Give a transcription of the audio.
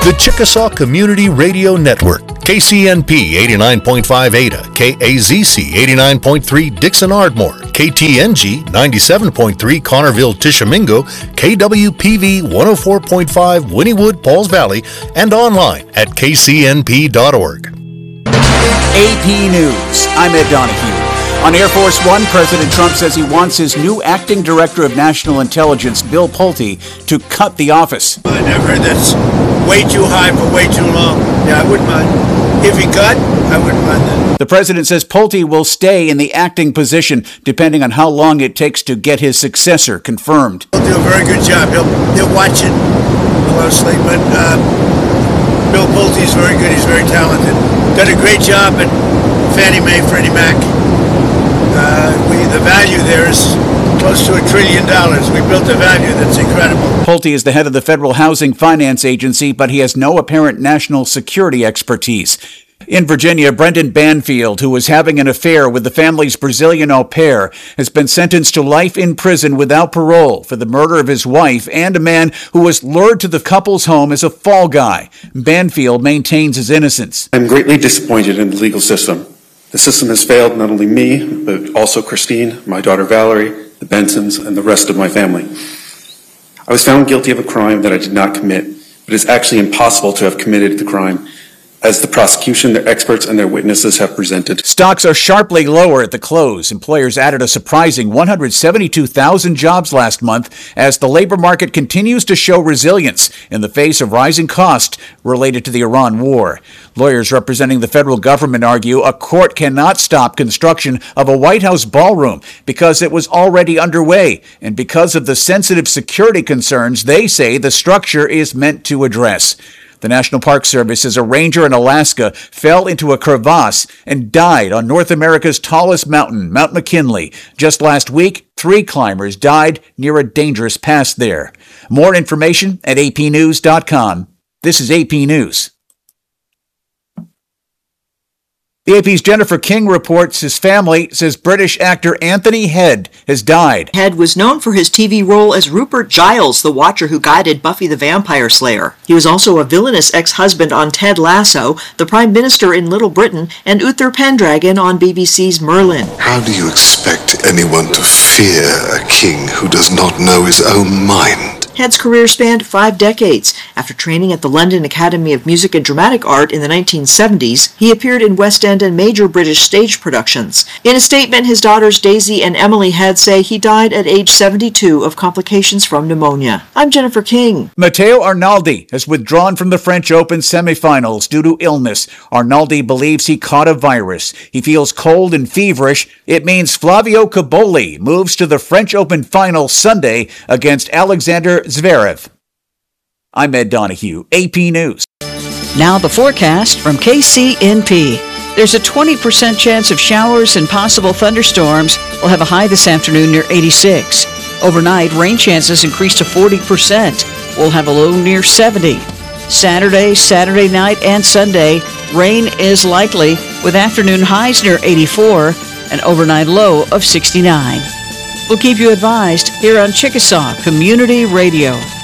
The Chickasaw Community Radio Network, KCNP 89.5 Ada, KAZC 89.3 Dixon Ardmore, KTNG 97.3 Connerville Tishomingo, KWPV 104.5 Wynnewood Pauls Valley, and online at kcnp.org. AP News. I'm Ed Donahue. On Air Force One, President Trump says he wants his new acting director of national intelligence, Bill Pulte, to cut the office. I never heard that's way too high for way too long. Yeah, I wouldn't mind. If he cut, I wouldn't mind that. The president says Pulte will stay in the acting position depending on how long it takes to get his successor confirmed. He'll do a very good job. He'll watch it closely, but Bill Pulte is very good. He's very talented. Done a great job at Fannie Mae, Freddie Mac. The value there is close to $1 trillion. We built a value that's incredible. Pulte is the head of the Federal Housing Finance Agency, but he has no apparent national security expertise. In Virginia, Brendan Banfield, who was having an affair with the family's Brazilian au pair, has been sentenced to life in prison without parole for the murder of his wife and a man who was lured to the couple's home as a fall guy. Banfield maintains his innocence. I'm greatly disappointed in the legal system. The system has failed not only me, but also Christine, my daughter Valerie, the Bensons, and the rest of my family. I was found guilty of a crime that I did not commit, but it's actually impossible to have committed the crime, as the prosecution, their experts, and their witnesses have presented. Stocks are sharply lower at the close. Employers added a surprising 172,000 jobs last month as the labor market continues to show resilience in the face of rising costs related to the Iran war. Lawyers representing the federal government argue a court cannot stop construction of a White House ballroom because it was already underway and because of the sensitive security concerns they say the structure is meant to address. The National Park Service says a ranger in Alaska fell into a crevasse and died on North America's tallest mountain, Mount McKinley. Just last week, 3 climbers died near a dangerous pass there. More information at apnews.com. This is AP News. The AP's Jennifer King reports his family says British actor Anthony Head has died. Head was known for his TV role as Rupert Giles, the Watcher who guided Buffy the Vampire Slayer. He was also a villainous ex-husband on Ted Lasso, the Prime Minister in Little Britain, and Uther Pendragon on BBC's Merlin. How do you expect anyone to fear a king who does not know his own mind? Head's career spanned 5 decades. After training at the London Academy of Music and Dramatic Art in the 1970s, he appeared in West End and major British stage productions. In a statement, his daughters Daisy and Emily Head say he died at age 72 of complications from pneumonia. I'm Jennifer King. Matteo Arnaldi has withdrawn from the French Open semifinals due to illness. Arnaldi believes he caught a virus. He feels cold and feverish. It means Flavio Cobolli moves to the French Open final Sunday against Alexander Zverev. I'm Ed Donahue, AP News. Now the forecast from KCNP. There's a 20% chance of showers and possible thunderstorms. We'll have a high this afternoon near 86. Overnight, rain chances increase to 40%. We'll have a low near 70. Saturday night, and Sunday, rain is likely with afternoon highs near 84 and overnight low of 69. We'll keep you advised here on Chickasaw Community Radio.